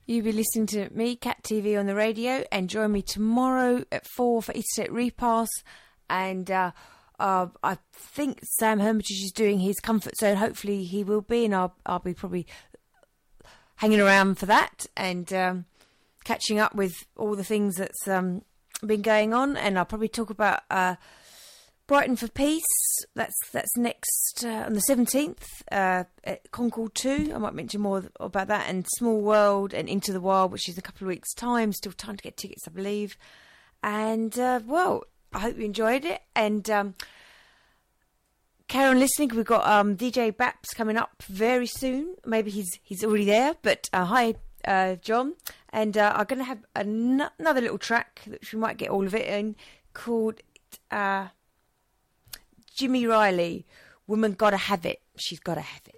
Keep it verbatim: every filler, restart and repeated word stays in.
You'll be listening to me, Cat T V, on the radio, and join me tomorrow at four for Easter Repass. And uh, uh, I think Sam Hermitage is doing his Comfort Zone. Hopefully he will be, and I'll, I'll be probably hanging around for that and um, catching up with all the things that's um, been going on. And I'll probably talk about uh, Brighton for Peace. That's that's next uh, on the seventeenth uh, at Concord two. I might mention more about that, and Small World and Into the Wild, which is in a couple of weeks' time. Still time to get tickets, I believe. And uh, well, I hope you enjoyed it. And um, carry on listening. We've got um, D J Baps coming up very soon. Maybe he's he's already there. But uh, hi, uh, John. And uh, I'm going to have an- another little track, which we might get all of it in, called Uh, Jimmy Riley, Woman Gotta Have It. She's gotta have it.